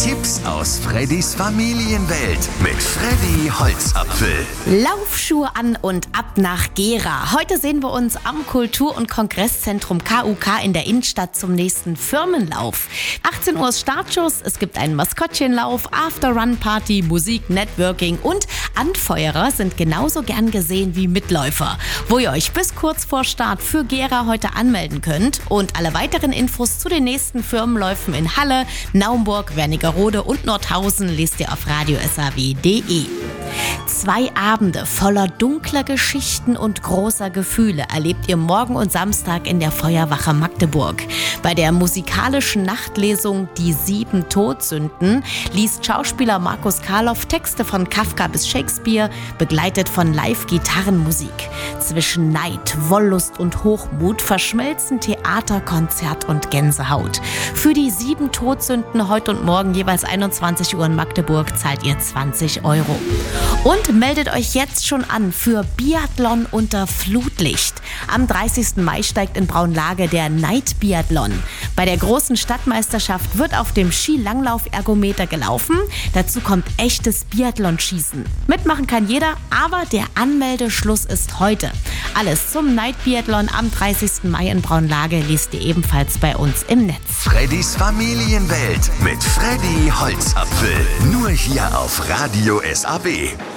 Tipps aus Freddys Familienwelt mit Freddy Holzapfel. Laufschuhe an und ab nach Gera. Heute sehen wir uns am Kultur- und Kongresszentrum KUK in der Innenstadt zum nächsten Firmenlauf. 18 Uhr ist Startschuss, es gibt einen Maskottchenlauf, After-Run-Party, Musik, Networking und Anfeuerer sind genauso gern gesehen wie Mitläufer. Wo ihr euch bis kurz vor Start für Gera heute anmelden könnt und alle weiteren Infos zu den nächsten Firmenläufen in Halle, Naumburg, Wernigerode und Nordhausen lest ihr auf radiosaw.de. 2 Abende voller dunkler Geschichten und großer Gefühle erlebt ihr morgen und Samstag in der Feuerwache Magdeburg. Bei der musikalischen Nachtlesung Die 7 Todsünden liest Schauspieler Markus Karloff Texte von Kafka bis Shakespeare, begleitet von Live-Gitarrenmusik. Zwischen Neid, Wollust und Hochmut verschmelzen Theater, Konzert und Gänsehaut. Für die 7 Todsünden heute und morgen jeweils 21 Uhr in Magdeburg zahlt ihr 20 €. Und meldet euch jetzt schon an für Biathlon unter Flutlicht. Am 30. Mai steigt in Braunlage der Night Biathlon. Bei der großen Stadtmeisterschaft wird auf dem Skilanglauf-Ergometer gelaufen. Dazu kommt echtes Biathlonschießen. Mitmachen kann jeder, aber der Anmeldeschluss ist heute. Alles zum Night Biathlon am 30. Mai in Braunlage liest ihr ebenfalls bei uns im Netz. Freddys Familienwelt mit Freddy Holzapfel. Nur hier auf Radio SAW.